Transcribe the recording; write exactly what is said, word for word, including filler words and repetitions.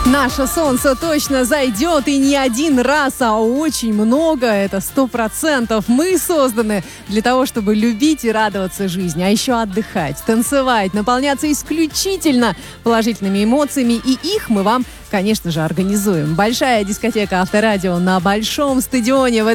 Наше солнце точно зайдет, и не один раз, а очень много, это сто процентов. Мы созданы для того, чтобы любить и радоваться жизни, а еще отдыхать, танцевать, наполняться исключительно положительными эмоциями, и их мы вам, конечно же, организуем. Большая дискотека Авторадио на Большом стадионе в